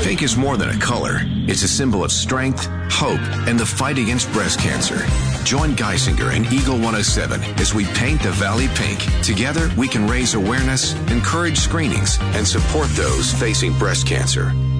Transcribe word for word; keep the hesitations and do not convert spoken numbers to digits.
Pink is more than a color. It's a symbol of strength, hope, and the fight against breast cancer. Join Geisinger and Eagle one oh seven as we paint the Valley pink. Together, we can raise awareness, encourage screenings, and support those facing breast cancer.